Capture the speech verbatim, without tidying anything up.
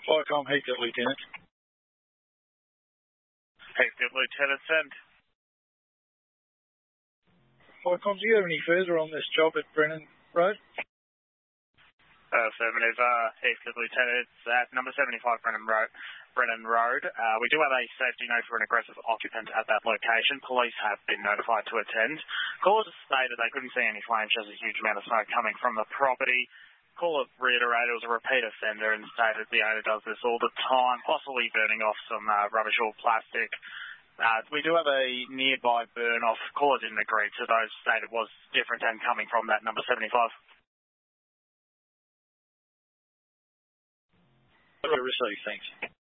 Flycom Heathcote Lieutenant. Heathcote Lieutenant, send. Flycom, do you have any further on this job at Brennan Road? Uh, affirmative, uh, Heathcote Lieutenant, it's at number seventy-five Brennan Road. Brennan Road. Uh, we do have a safety note for an aggressive occupant at that location. Police have been notified to attend. Callers stated they couldn't see any flames, just a huge amount of smoke coming from the property. Caller reiterated it was a repeat offender and stated the owner does this all the time, possibly burning off some uh, rubbish or plastic. Uh, we do have a nearby burn off. Caller didn't agree to those, stated was different and coming from that number seventy-five. Received, thanks.